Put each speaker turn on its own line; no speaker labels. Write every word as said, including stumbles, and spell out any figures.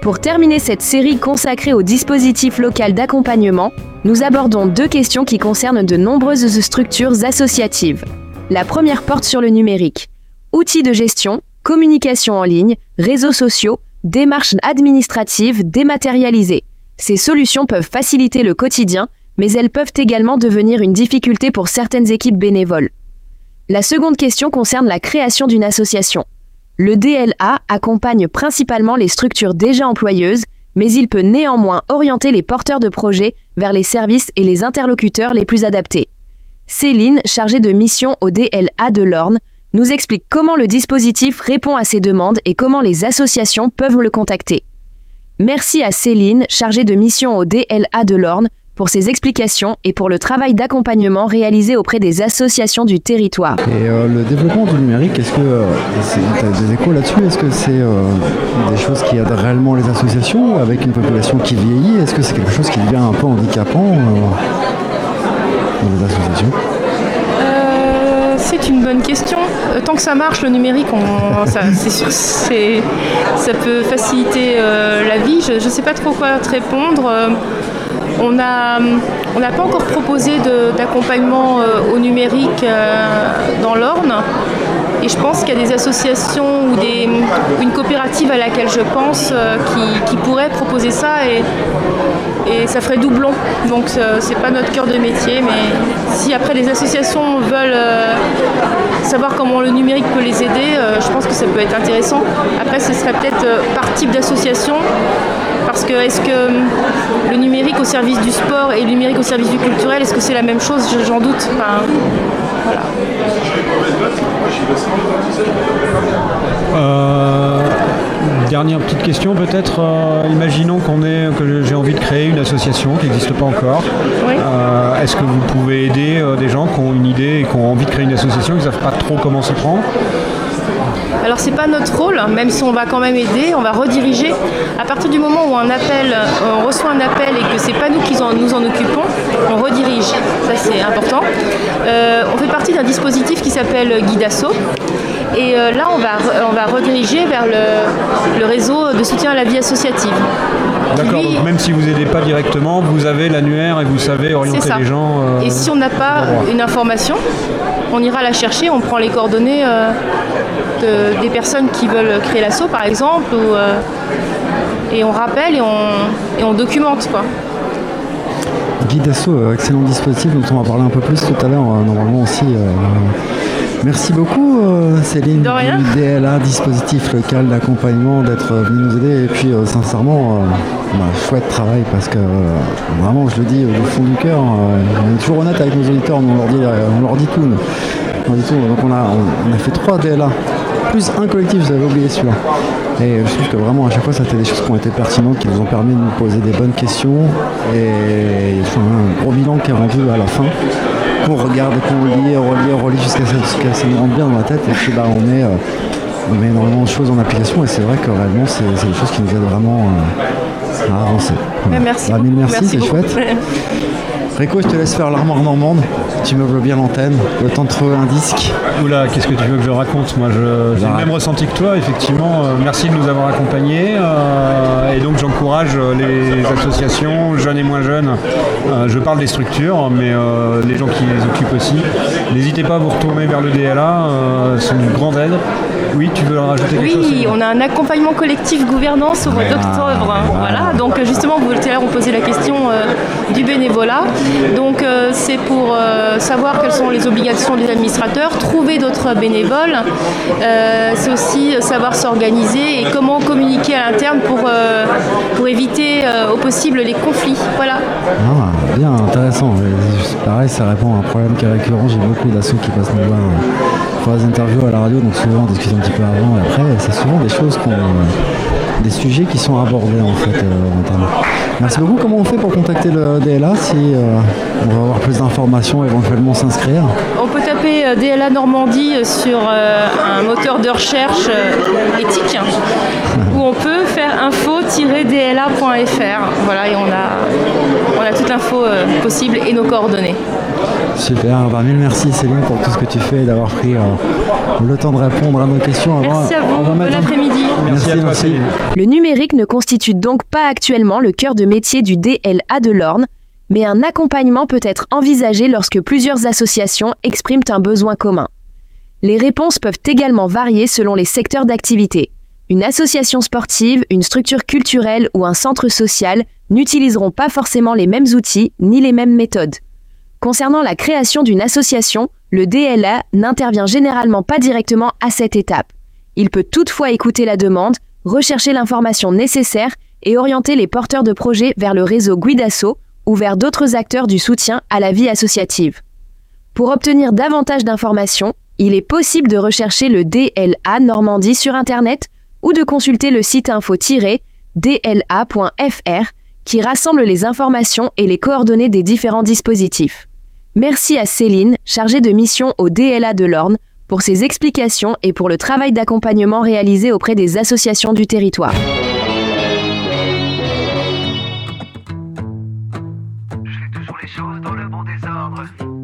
Pour terminer cette série consacrée au dispositif local d'accompagnement, nous abordons deux questions qui concernent de nombreuses structures associatives. La première porte sur le numérique. Outils de gestion, communication en ligne, réseaux sociaux, démarches administratives dématérialisées. Ces solutions peuvent faciliter le quotidien, mais elles peuvent également devenir une difficulté pour certaines équipes bénévoles. La seconde question concerne la création d'une association. Le D L A accompagne principalement les structures déjà employeuses, mais il peut néanmoins orienter les porteurs de projets vers les services et les interlocuteurs les plus adaptés. Céline, chargée de mission au D L A de l'Orne, nous explique comment le dispositif répond à ces demandes et comment les associations peuvent le contacter. Merci à Céline, chargée de mission au D L A de l'Orne, pour ses explications et pour le travail d'accompagnement réalisé auprès des associations du territoire.
Et euh, le développement du numérique, est-ce que euh, tu as des échos là-dessus? Est-ce que c'est euh, des choses qui aident réellement les associations avec une population qui vieillit? Est-ce que c'est quelque chose qui devient un peu handicapant euh, dans les associations?
euh, C'est une bonne question. Tant que ça marche, le numérique, on, ça, c'est sûr, c'est, ça peut faciliter euh, la vie. Je ne sais pas trop quoi te répondre. On n'a on n'a pas encore proposé de, d'accompagnement euh, au numérique euh, dans l'Orne. Et je pense qu'il y a des associations ou des, une coopérative à laquelle je pense euh, qui, qui pourrait proposer ça et, et ça ferait doublon. Donc euh, c'est pas notre cœur de métier, mais si après les associations veulent euh, savoir comment le numérique peut les aider, euh, je pense que ça peut être intéressant. Après ce serait peut-être euh, par type d'association. Parce que est-ce que le numérique au service du sport et le numérique au service du culturel, est-ce que c'est la même chose? J'en doute. Enfin, voilà.
Euh, dernière petite question peut-être. Euh, imaginons qu'on ait, que j'ai envie de créer une association qui n'existe pas encore.
Oui.
Euh, est-ce que vous pouvez aider euh, des gens qui ont une idée et qui ont envie de créer une association, qui ne savent pas trop comment s'y prendre?
Alors c'est pas notre rôle, même si on va quand même aider, on va rediriger. À partir du moment où un appel, on reçoit un appel et que c'est pas nous qui en, nous en occupons, on redirige. Ça c'est important. Euh, on fait partie d'un dispositif qui s'appelle Guidasso. Et euh, là, on va, on va rediriger vers le, le réseau de soutien à la vie associative.
D'accord,
Lui,
donc même si vous n'aidez pas directement, vous avez l'annuaire et vous savez orienter les gens. Euh,
et si on n'a pas une information, on ira la chercher, on prend les coordonnées euh, de, des personnes qui veulent créer l'asso par exemple, ou, euh, et on rappelle et on, et on documente, quoi.
Guidasso, excellent dispositif dont on va parler un peu plus tout à l'heure, normalement aussi. Euh, merci beaucoup euh, Céline
de rien.
Du D L A, dispositif local d'accompagnement, d'être venue nous aider. Et puis euh, sincèrement, euh, bah, chouette travail parce que euh, vraiment, je le dis au fond du cœur, euh, on est toujours honnête avec nos auditeurs, on leur dit, on leur dit tout. Nous. On dit tout. Donc on a, on, on a fait trois D L A, plus un collectif, j'avais oublié celui-là. Et je trouve que vraiment à chaque fois c'était des choses qui ont été pertinentes, qui nous ont permis de nous poser des bonnes questions. Et il faut un gros bilan qui est rendu à la fin. On regarde, qu'on lit, relit, relit jusqu'à ce que ça nous rentre bien dans la tête. Et puis bah, on, met, euh, on met énormément de choses en application. Et c'est vrai que réellement c'est, c'est des choses qui nous aident vraiment euh, à avancer.
Voilà. Merci.
Bah, mille merci,
merci
c'est
beaucoup.
chouette. Rico, je te laisse faire l'armoire normande. Tu meubles bien l'antenne, le temps de trouver un disque.
Oula, qu'est-ce que tu veux que je raconte? Moi, je, j'ai le même ressenti que toi, effectivement. Euh, merci de nous avoir accompagnés. Euh, et donc, j'encourage les associations, jeunes et moins jeunes. Euh, je parle des structures, mais euh, les gens qui les occupent aussi. N'hésitez pas à vous retourner vers le D L A. Euh, c'est une grande aide. Oui, tu veux rajouter quelque
oui,
chose?
Oui, on a un accompagnement collectif gouvernance au mois d'octobre. Hein. Voilà. Donc justement, vous tout à l'heure, on posait la question euh, du bénévolat. Donc euh, c'est pour euh, savoir quelles sont les obligations des administrateurs, trouver d'autres bénévoles. Euh, c'est aussi savoir s'organiser et comment communiquer à l'interne pour, euh, pour éviter euh, au possible les conflits. Voilà.
Ah, bien, intéressant. C'est pareil, ça répond à un problème qui est récurrent. J'ai beaucoup d'assos qui passent nous voir pour des interviews à la radio, donc souvent on discute un petit peu avant et après. C'est souvent des choses qu'on... des sujets qui sont abordés en fait. Euh, Merci beaucoup. Comment on fait pour contacter le D L A si euh, on veut avoir plus d'informations, éventuellement s'inscrire?
On peut taper euh, D L A Normandie sur euh, un moteur de recherche euh, éthique où on peut faire info tiret d l a point f r. Voilà, et on a, on a toute l'info euh, possible et nos coordonnées.
Super, bah, mille merci Céline pour tout ce que tu fais et d'avoir pris euh, le temps de répondre à nos questions.
Merci à vous, bon après-midi.
Merci, merci à toi Céline.
Le numérique ne constitue donc pas actuellement le cœur de métier du D L A de l'Orne, mais un accompagnement peut être envisagé lorsque plusieurs associations expriment un besoin commun. Les réponses peuvent également varier selon les secteurs d'activité. Une association sportive, une structure culturelle ou un centre social n'utiliseront pas forcément les mêmes outils ni les mêmes méthodes. Concernant la création d'une association, le D L A n'intervient généralement pas directement à cette étape. Il peut toutefois écouter la demande, rechercher l'information nécessaire et orienter les porteurs de projets vers le réseau Guidasso ou vers d'autres acteurs du soutien à la vie associative. Pour obtenir davantage d'informations, il est possible de rechercher le D L A Normandie sur Internet ou de consulter le site info tiret d l a point f r qui rassemble les informations et les coordonnées des différents dispositifs. Merci à Céline, chargée de mission au D L A de l'Orne, pour ses explications et pour le travail d'accompagnement réalisé auprès des associations du territoire.
Je fais toujours les choses dans le bon désordre.